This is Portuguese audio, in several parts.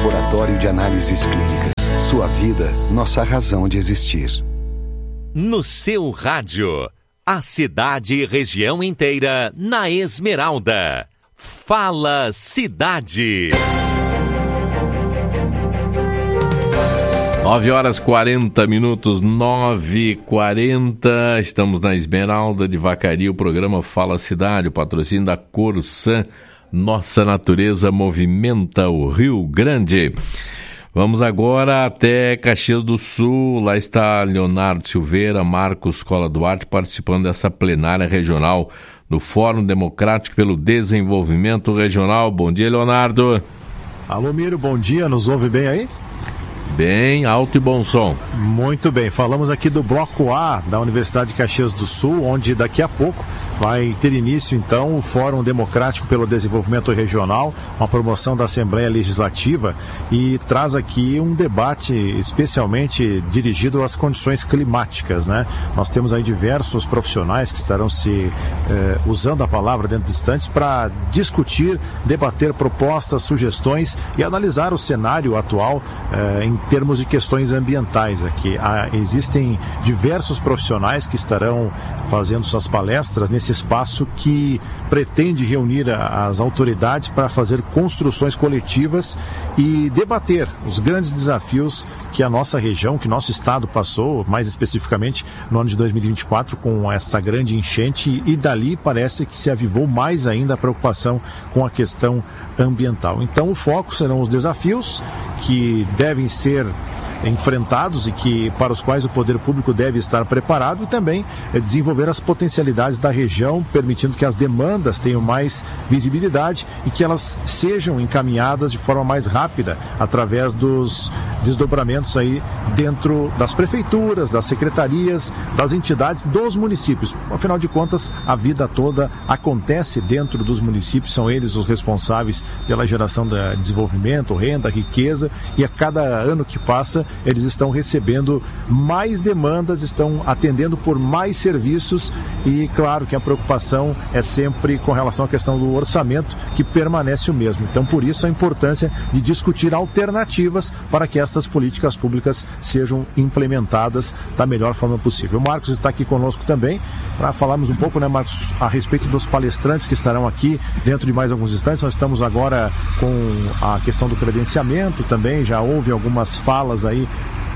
Laboratório de Análises Clínicas. Sua vida, nossa razão de existir. No seu rádio, a cidade e região inteira na Esmeralda. Fala Cidade. 9h40, 9h40, estamos na Esmeralda de Vacaria, o programa Fala Cidade, o patrocínio da Corsan. Nossa natureza movimenta o Rio Grande. Vamos agora até Caxias do Sul. Lá está Leonardo Silveira, Marcos Cola Duarte, participando dessa plenária regional do Fórum Democrático pelo Desenvolvimento Regional. Bom dia, Leonardo. Alô, Miro, bom dia. Nos ouve bem aí? Bem, alto e bom som. Muito bem. Falamos aqui do Bloco A da Universidade de Caxias do Sul, onde daqui a pouco vai ter início, então, o Fórum Democrático pelo Desenvolvimento Regional, uma promoção da Assembleia Legislativa, e traz aqui um debate especialmente dirigido às condições climáticas, né? Nós temos aí diversos profissionais que estarão usando a palavra dentro de instantes para discutir, debater propostas, sugestões e analisar o cenário atual em termos de questões ambientais aqui. Existem diversos profissionais que estarão fazendo suas palestras nesse espaço que pretende reunir as autoridades para fazer construções coletivas e debater os grandes desafios que a nossa região, que nosso estado passou, mais especificamente no ano de 2024, com essa grande enchente, e dali parece que se avivou mais ainda a preocupação com a questão ambiental. Então o foco serão os desafios que devem ser enfrentados e para os quais o poder público deve estar preparado, e também desenvolver as potencialidades da região, permitindo que as demandas tenham mais visibilidade e que elas sejam encaminhadas de forma mais rápida através dos desdobramentos aí dentro das prefeituras, das secretarias, das entidades, dos municípios. Afinal de contas, a vida toda acontece dentro dos municípios, são eles os responsáveis pela geração de desenvolvimento, renda, riqueza, e a cada ano que passa eles estão recebendo mais demandas, estão atendendo por mais serviços, e claro que a preocupação é sempre com relação à questão do orçamento, que permanece o mesmo. Então, por isso a importância de discutir alternativas para que estas políticas públicas sejam implementadas da melhor forma possível. O Marcos está aqui conosco também para falarmos um pouco, né, Marcos, a respeito dos palestrantes que estarão aqui dentro de mais alguns instantes. Nós estamos agora com a questão do credenciamento também, já houve algumas falas aí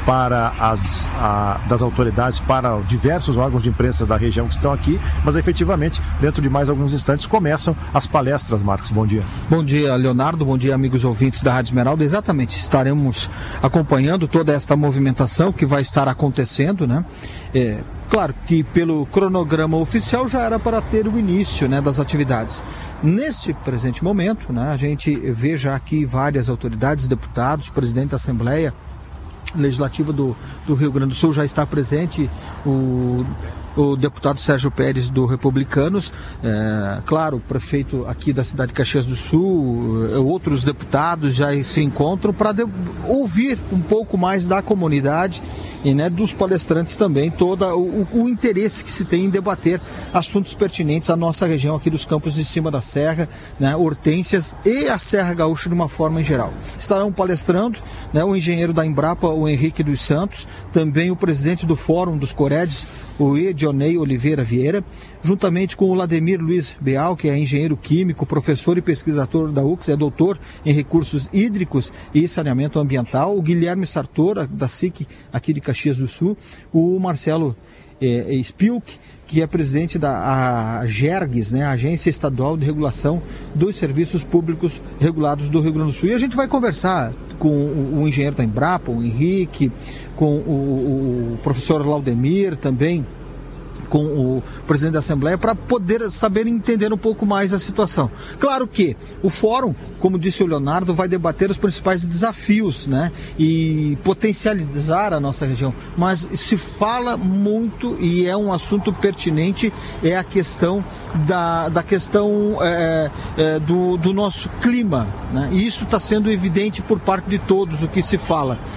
das autoridades para diversos órgãos de imprensa da região que estão aqui, mas efetivamente dentro de mais alguns instantes começam as palestras. Marcos, bom dia. Bom dia, Leonardo, bom dia, amigos ouvintes da Rádio Esmeralda. Exatamente, estaremos acompanhando toda esta movimentação que vai estar acontecendo, né? Claro que pelo cronograma oficial já era para ter o início, né, das atividades. Neste presente momento, né, a gente vê já aqui várias autoridades, deputados, presidente da Assembleia Legislativa do Rio Grande do Sul, já está presente o deputado Sérgio Pérez do Republicanos, claro, o prefeito aqui da cidade de Caxias do Sul, outros deputados já se encontram para ouvir um pouco mais da comunidade e, né, dos palestrantes também, todo o interesse que se tem em debater assuntos pertinentes à nossa região aqui dos Campos de Cima da Serra, né, Hortências e a Serra Gaúcha de uma forma em geral. Estarão palestrando, né, o engenheiro da Embrapa, o Henrique dos Santos, também o presidente do Fórum dos Coredes, o Edionei Oliveira Vieira, juntamente com o Lademir Luiz Beal, que é engenheiro químico, professor e pesquisador da UX, é doutor em recursos hídricos e saneamento ambiental, o Guilherme Sartor, da SIC, aqui de Caxias do Sul, o Marcelo Spilk, que é presidente da AGERGS, né, Agência Estadual de Regulação dos Serviços Públicos Regulados do Rio Grande do Sul. E a gente vai conversar com o engenheiro da Embrapa, o Henrique, com o professor Laudemir também, com o presidente da Assembleia, para poder saber entender um pouco mais a situação. Claro que o fórum, como disse o Leonardo, vai debater os principais desafios, né, e potencializar a nossa região, mas se fala muito, e é um assunto pertinente, é a questão da questão do nosso clima, né, e isso está sendo evidente por parte de todos o que se fala.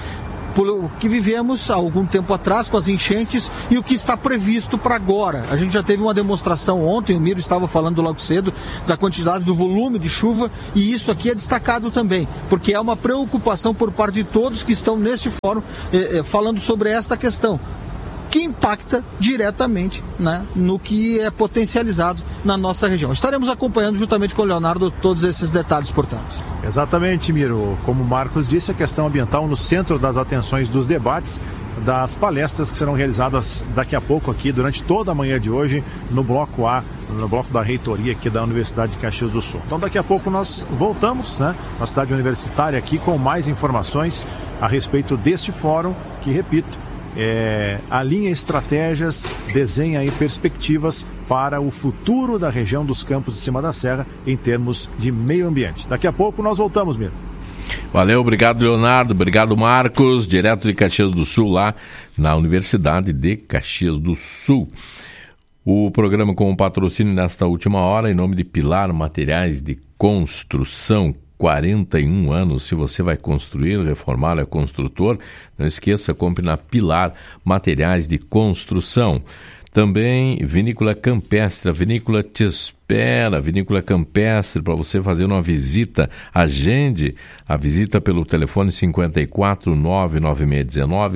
o que vivemos há algum tempo atrás com as enchentes e o que está previsto para agora. A gente já teve uma demonstração ontem, o Miro estava falando logo cedo da quantidade, do volume de chuva, e isso aqui é destacado também, porque é uma preocupação por parte de todos que estão neste fórum falando sobre esta questão, que impacta diretamente, né, no que é potencializado na nossa região. Estaremos acompanhando juntamente com o Leonardo todos esses detalhes, portanto. Exatamente, Miro. Como o Marcos disse, a questão ambiental no centro das atenções dos debates, das palestras que serão realizadas daqui a pouco aqui, durante toda a manhã de hoje, no Bloco A, no bloco da reitoria aqui da Universidade de Caxias do Sul. Então daqui a pouco nós voltamos, né, na cidade universitária aqui com mais informações a respeito deste fórum, que, repito, alinha estratégias, desenha aí perspectivas para o futuro da região dos Campos de Cima da Serra em termos de meio ambiente. Daqui a pouco nós voltamos, Miro. Valeu, obrigado, Leonardo, obrigado, Marcos, direto de Caxias do Sul, lá na Universidade de Caxias do Sul. O programa com o patrocínio nesta última hora, em nome de Pilar Materiais de Construção. 41 anos, se você vai construir, reformar, é construtor, não esqueça, compre na Pilar Materiais de Construção. Também Vinícola Campestre, a Vinícola te espera, Vinícola Campestre, para você fazer uma visita, agende a visita pelo telefone 54 99619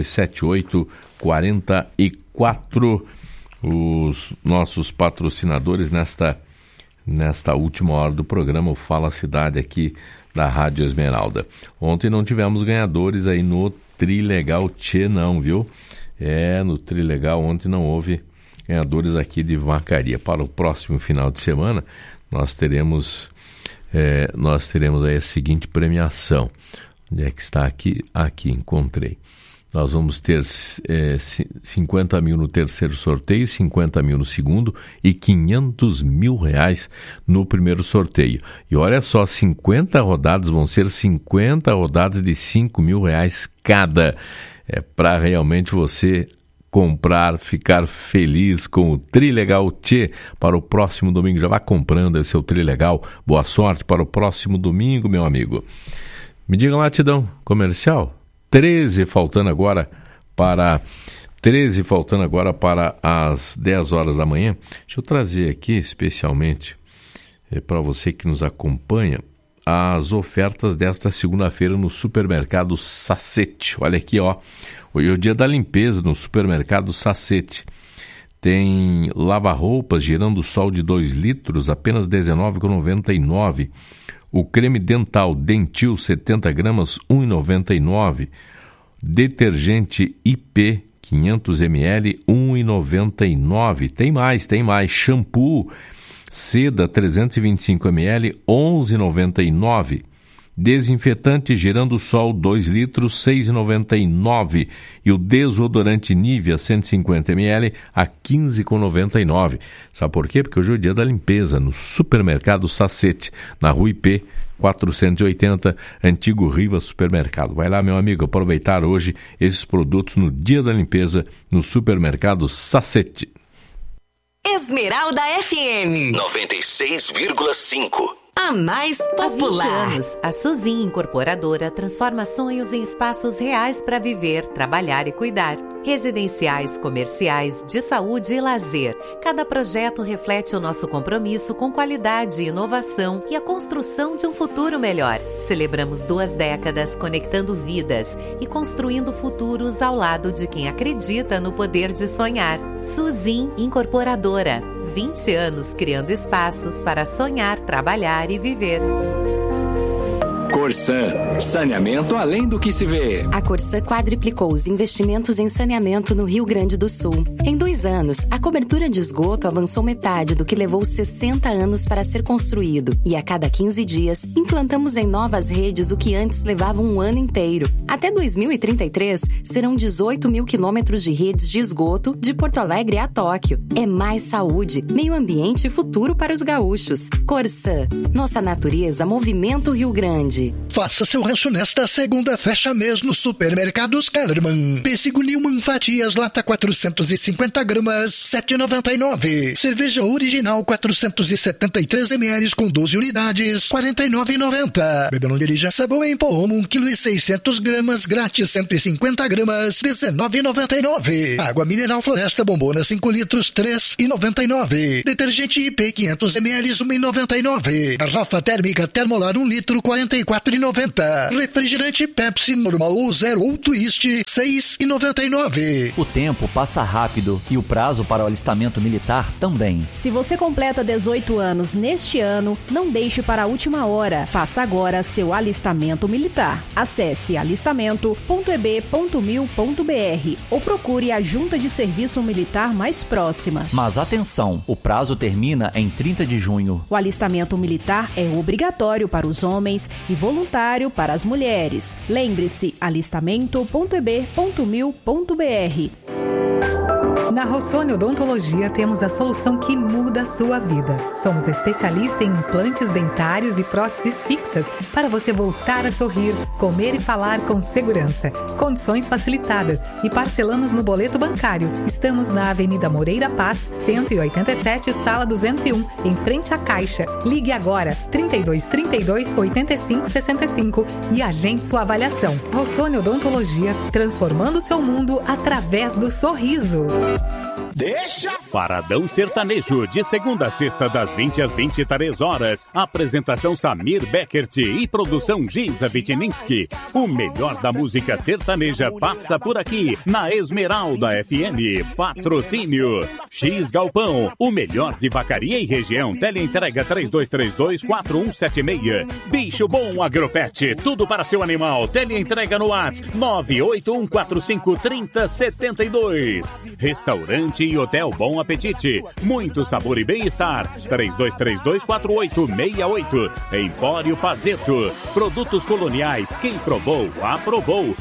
7844, os nossos patrocinadores nesta última hora do programa, o Fala Cidade aqui da Rádio Esmeralda. Ontem não tivemos ganhadores aí no Trilegal Tchê não, viu? No Trilegal ontem não houve ganhadores aqui de Vacaria. Para o próximo final de semana nós teremos aí a seguinte premiação. Onde é que está aqui? Aqui, encontrei. Nós vamos ter 50 mil no terceiro sorteio, 50 mil no segundo e 500 mil reais no primeiro sorteio. E olha só, 50 rodadas vão ser 50 rodadas de 5 mil reais cada. É para realmente você comprar, ficar feliz com o Trilegal Tchê para o próximo domingo. Já vá comprando o seu Trilegal. Boa sorte para o próximo domingo, meu amigo. Me diga lá, Tidão, comercial? 13 faltando agora para as 10 horas da manhã. Deixa eu trazer aqui especialmente para você que nos acompanha as ofertas desta segunda-feira no Supermercado Sacete. Olha aqui, ó. Hoje é o dia da limpeza no Supermercado Sacete. Tem lava-roupas Girando Sol de 2 litros, apenas R$ 19,99. O creme dental Dentil 70 gramas, R$ 1,99. Detergente IP 500 ml, R$ 1,99. Tem mais. Shampoo Seda 325 ml, R$ 11,99. Desinfetante Girando Sol 2 litros, R$ 6,99. E o desodorante Nivea 150 ml a R$ 15,99. Sabe por quê? Porque hoje é o dia da limpeza no Supermercado Sacete, na Rua IP 480, Antigo Rivas Supermercado. Vai lá, meu amigo, aproveitar hoje esses produtos no dia da limpeza no Supermercado Sacete. Esmeralda FM 96,5. A mais popular. Há 20 anos, a Suzin Incorporadora transforma sonhos em espaços reais para viver, trabalhar e cuidar. Residenciais, comerciais, de saúde e lazer. Cada projeto reflete o nosso compromisso com qualidade e inovação e a construção de um futuro melhor. Celebramos 2 décadas conectando vidas e construindo futuros ao lado de quem acredita no poder de sonhar. Suzin Incorporadora. 20 anos criando espaços para sonhar, trabalhar e viver. Corsan, saneamento além do que se vê. A Corsan quadriplicou os investimentos em saneamento no Rio Grande do Sul. Em 2 anos, a cobertura de esgoto avançou metade do que levou 60 anos para ser construído. E a cada 15 dias, implantamos em novas redes o que antes levava um ano inteiro. Até 2033, serão 18 mil quilômetros de redes de esgoto de Porto Alegre a Tóquio. É mais saúde, meio ambiente e futuro para os gaúchos. Corsan, nossa natureza movimenta o Rio Grande. qualidade. Faça seu rancho nesta segunda, fecha mês no Supermercados Kellerman. Pêssego Newman fatias, lata 450 gramas, 7,99. Cerveja original 473 ml com 12 unidades, 49,90. Bebê não dirija, sabão em pó 1 kg e 600 gramas, grátis 150 gramas, 19,99. Água mineral Floresta Bombona 5 litros, 3,99. Detergente IP 500 ml, 1,99. Garrafa térmica Termolar 1 litro, 44,90. Refrigerante Pepsi normal ou zero ou twist, 6,99. O tempo passa rápido e o prazo para o alistamento militar também. Se você completa 18 anos neste ano, não deixe para a última hora. Faça agora seu alistamento militar. Acesse alistamento.eb.mil.br ou procure a Junta de Serviço Militar mais próxima. Mas atenção, o prazo termina em 30 de junho. O alistamento militar é obrigatório para os homens e voluntário para as mulheres. Lembre-se, alistamento.eb.mil.br. Na Rossoni Odontologia temos a solução que muda a sua vida. Somos especialistas em implantes dentários e próteses fixas para você voltar a sorrir, comer e falar com segurança. Condições facilitadas e parcelamos no boleto bancário. Estamos na Avenida Moreira Paz, 187, sala 201, em frente à Caixa. Ligue agora, 3232 8565 e agende sua avaliação. Rossoni Odontologia, transformando seu mundo através do sorriso. Deixa! Paradão Sertanejo, de segunda a sexta, das 20 às 23 horas. Apresentação Samir Beckert e produção Giza Vitininski. O melhor da música sertaneja passa por aqui, na Esmeralda FM. Patrocínio X Galpão, o melhor de Vacaria e região. Teleentrega 3232-4176. Bicho Bom Agropet, tudo para seu animal. Teleentrega no WhatsApp 981453072. Restaurante e Hotel Bom Apetite, muito sabor e bem-estar. 3232-4868. Empório Pazeto, produtos coloniais, quem provou, aprovou.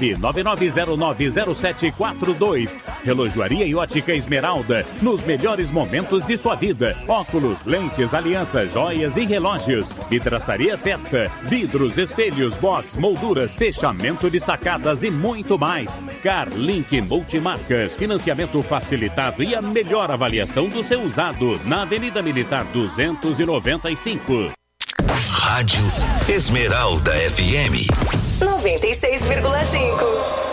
999090742. Relojoaria e ótica Esmeralda, nos melhores momentos de sua vida. Óculos, lentes, alianças, joias e relógios. Vidraçaria Testa, vidros, espelhos, box, molduras, fechamento de sacadas e muito mais. Carlink Multimarcas, financiamento facilitado e a melhor avaliação do seu usado, na Avenida Militar 295. Rádio Esmeralda FM 96,5.